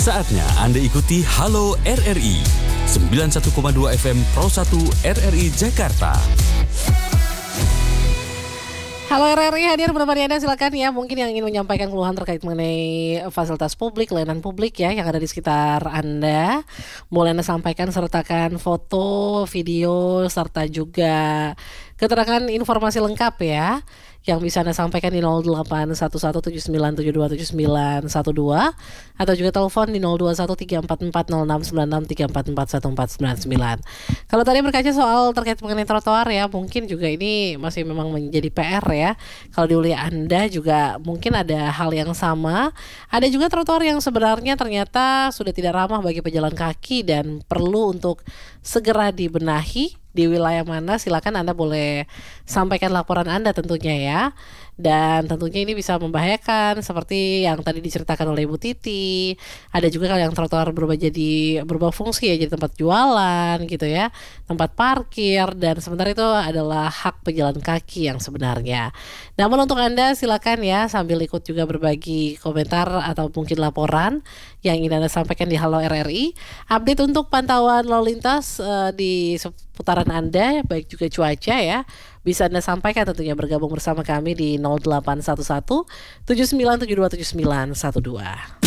Saatnya Anda ikuti Halo RRI 91,2 FM Pro 1 RRI Jakarta. Halo RRI hadir menemani Anda, silakan ya. Mungkin yang ingin menyampaikan keluhan terkait mengenai fasilitas publik, layanan publik ya yang ada di sekitar Anda, boleh Anda sampaikan sertakan foto, video serta juga keterangan informasi lengkap ya, yang bisa Anda sampaikan di 081179727912 atau juga telepon di 0213440696344149. Kalau tadi berkaca soal terkait mengenai trotoar ya, mungkin juga ini masih memang menjadi PR ya. Kalau di wilayah Anda juga mungkin ada hal yang sama. Ada juga trotoar yang sebenarnya ternyata sudah tidak ramah bagi pejalan kaki dan perlu untuk segera dibenahi. Di wilayah mana, silakan Anda boleh sampaikan laporan Anda tentunya ya. Dan tentunya ini bisa membahayakan seperti yang tadi diceritakan oleh Ibu Titi. Ada juga kalau yang trotoar berubah fungsi ya, jadi tempat jualan gitu ya, tempat parkir, dan sementara itu adalah hak pejalan kaki yang sebenarnya. Namun untuk Anda silakan ya sambil ikut juga berbagi komentar atau mungkin laporan yang ingin Anda sampaikan di Halo RRI. Update untuk pantauan lalu lintas di seputaran Anda, baik juga cuaca ya, bisa Anda sampaikan tentunya bergabung bersama kami di 0811 79727912.